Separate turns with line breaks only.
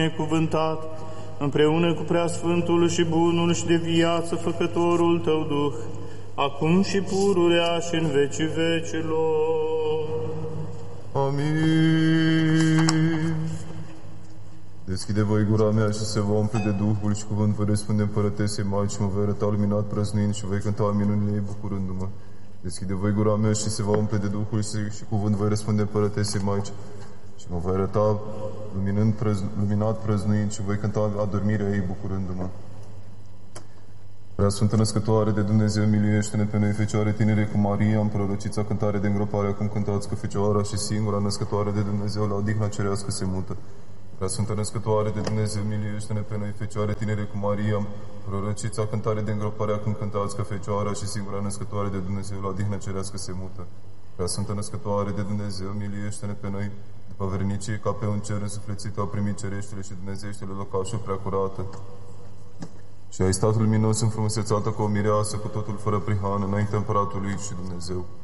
cuvântat, împreună cu preasfântul și bunul și de viață făcătorul Tău Duh, acum și pururea și în vecii vecilor.
Amin. Deschide voi gura mea și se va umple de Duhul și cuvânt voi răspunde împărătesei Maici și mă voi arăta luminat prăznuind și voi cânta minunile ei bucurându-mă. Deschide voi gura mea și se va umple de Duhul și cuvânt voi răspunde împărătesei Maici și mă voi arăta luminat prăznuind și voi cânta adormirea ei bucurându-mă. Prea Sfântă Născătoare de Dumnezeu, miluiește-ne pe noi, Fecioare tinere cu Maria, în prorocița cântare de îngropare, acum cântați că Fecioara și singura Născătoare de Dumnezeu la odihna cerească se mută. Prea Sfântă Născătoare de Dumnezeu, miluiește-ne pe noi, Fecioare tinere cu Maria, prorocița cântare de îngropare, acum cântați că Fecioara și singura Născătoare de Dumnezeu la odihna cerească se mută. Prea Sfântă Născătoare de Dumnezeu, miluiește-ne pe noi, după vernicie ca pe un cer însuflețit, au primit cereștile și dumnezeieștile locașul prea curată. Și ai stat luminos înfrumusețată cu o mireasă, cu totul fără prihană, înaintea Împăratului și Dumnezeu.